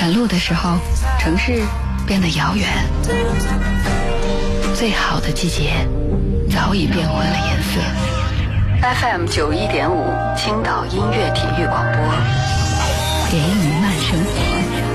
赶路的时候，城市变得遥远，最好的季节早已变昏了颜色。FM 91.5，青岛音乐体育广播，给你慢生活。